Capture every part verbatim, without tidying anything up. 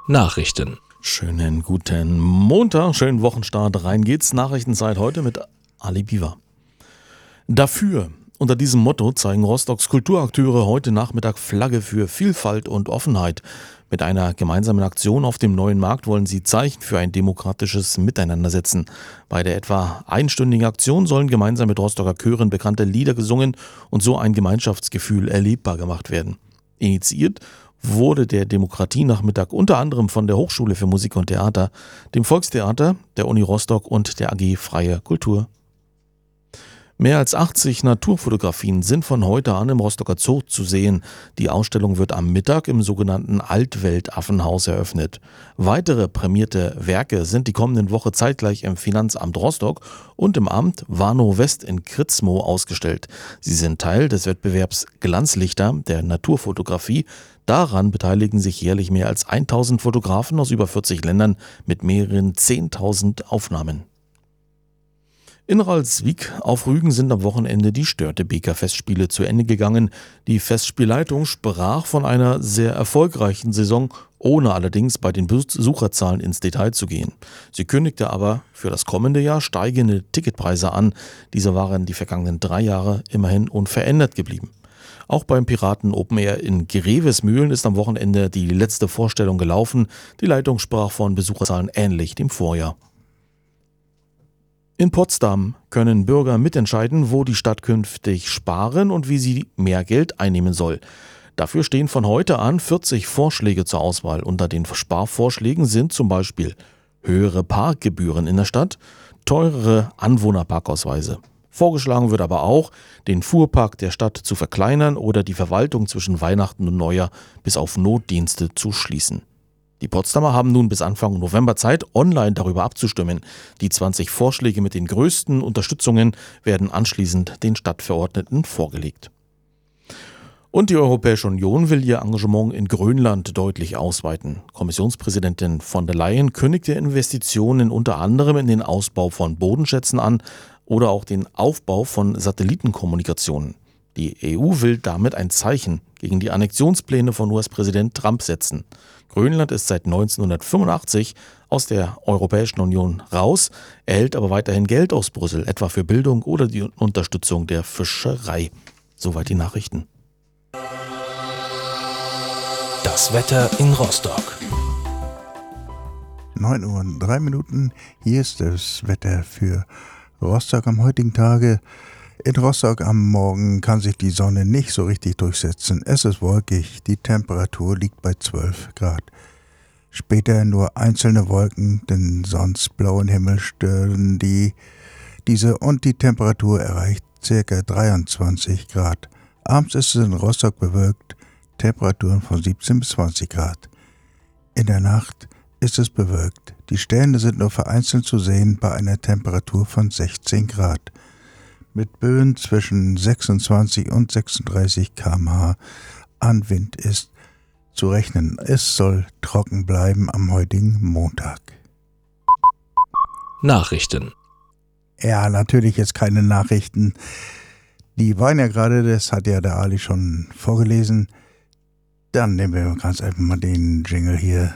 Nachrichten. Schönen guten Montag, schönen Wochenstart. Rein geht's. Nachrichtenzeit heute mit Ali Biwa. Dafür, unter diesem Motto, zeigen Rostocks Kulturakteure heute Nachmittag Flagge für Vielfalt und Offenheit. Mit einer gemeinsamen Aktion auf dem neuen Markt wollen sie Zeichen für ein demokratisches Miteinander setzen. Bei der etwa einstündigen Aktion sollen gemeinsam mit Rostocker Chören bekannte Lieder gesungen und so ein Gemeinschaftsgefühl erlebbar gemacht werden. Initiiert wurde der Demokratienachmittag unter anderem von der Hochschule für Musik und Theater, dem Volkstheater, der Uni Rostock und der A G Freie Kultur. Mehr als achtzig Naturfotografien sind von heute an im Rostocker Zoo zu sehen. Die Ausstellung wird am Mittag im sogenannten Altweltaffenhaus eröffnet. Weitere prämierte Werke sind die kommenden Woche zeitgleich im Finanzamt Rostock und im Amt Warnow West in Kritzmo ausgestellt. Sie sind Teil des Wettbewerbs Glanzlichter der Naturfotografie. Daran beteiligen sich jährlich mehr als tausend Fotografen aus über vierzig Ländern mit mehreren zehntausend Aufnahmen. In Ralswiek auf Rügen sind am Wochenende die Störtebeker-Festspiele zu Ende gegangen. Die Festspielleitung sprach von einer sehr erfolgreichen Saison, ohne allerdings bei den Besucherzahlen ins Detail zu gehen. Sie kündigte aber für das kommende Jahr steigende Ticketpreise an. Diese waren die vergangenen drei Jahre immerhin unverändert geblieben. Auch beim Piraten Open Air in Grevesmühlen ist am Wochenende die letzte Vorstellung gelaufen. Die Leitung sprach von Besucherzahlen ähnlich dem Vorjahr. In Potsdam können Bürger mitentscheiden, wo die Stadt künftig sparen und wie sie mehr Geld einnehmen soll. Dafür stehen von heute an vierzig Vorschläge zur Auswahl. Unter den Sparvorschlägen sind zum Beispiel höhere Parkgebühren in der Stadt, teurere Anwohnerparkausweise. Vorgeschlagen wird aber auch, den Fuhrpark der Stadt zu verkleinern oder die Verwaltung zwischen Weihnachten und Neujahr bis auf Notdienste zu schließen. Die Potsdamer haben nun bis Anfang November Zeit, online darüber abzustimmen. Die zwanzig Vorschläge mit den größten Unterstützungen werden anschließend den Stadtverordneten vorgelegt. Und die Europäische Union will ihr Engagement in Grönland deutlich ausweiten. Kommissionspräsidentin von der Leyen kündigte Investitionen unter anderem in den Ausbau von Bodenschätzen an oder auch den Aufbau von Satellitenkommunikationen. Die E U will damit ein Zeichen gegen die Annexionspläne von U S-Präsident Trump setzen. Grönland ist seit neunzehnhundertfünfundachtzig aus der Europäischen Union raus, erhält aber weiterhin Geld aus Brüssel, etwa für Bildung oder die Unterstützung der Fischerei. Soweit die Nachrichten. Das Wetter in Rostock. neun Uhr und drei Minuten. Hier ist das Wetter für Rostock am heutigen Tage. In Rostock am Morgen kann sich die Sonne nicht so richtig durchsetzen. Es ist wolkig, die Temperatur liegt bei zwölf Grad. Später nur einzelne Wolken, denn sonst blauen Himmel stören die, diese und die Temperatur erreicht ca. dreiundzwanzig Grad. Abends ist es in Rostock bewölkt, Temperaturen von siebzehn bis zwanzig Grad. In der Nacht ist es bewölkt. Die Sterne sind nur vereinzelt zu sehen bei einer Temperatur von sechzehn Grad. Mit Böen zwischen sechsundzwanzig und sechsunddreißig Kilometer pro Stunde an Wind ist zu rechnen. Es soll trocken bleiben am heutigen Montag. Nachrichten. Ja, natürlich jetzt keine Nachrichten. Die waren ja gerade, das hat ja der Ali schon vorgelesen. Dann nehmen wir ganz einfach mal den Jingle hier.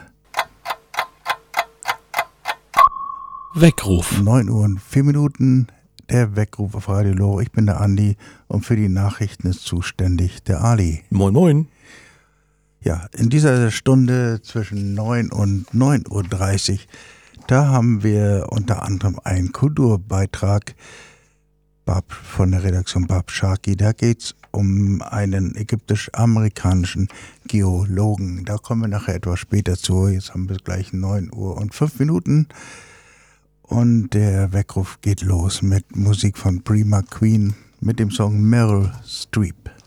Weckruf. neun Uhr und vier Minuten. Der Weckruf auf Radio Lore. Ich bin der Andi und für die Nachrichten ist zuständig der Ali. Moin moin. Ja, in dieser Stunde zwischen neun und neun Uhr dreißig, da haben wir unter anderem einen Kulturbeitrag Bab von der Redaktion Bab Sharkey. Da geht es um einen ägyptisch-amerikanischen Geologen. Da kommen wir nachher etwas später zu. Jetzt haben wir gleich neun Uhr und fünf Minuten. Und der Weckruf geht los mit Musik von Bree McQueen mit dem Song Meryl Streep.